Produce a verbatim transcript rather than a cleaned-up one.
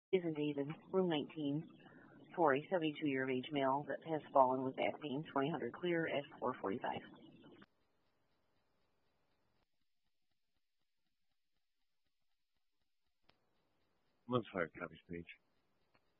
Is indeed in room nineteen for a seventy-two year of age male that has fallen with back pain, twenty hundred clear at four forty-five. One five copies page.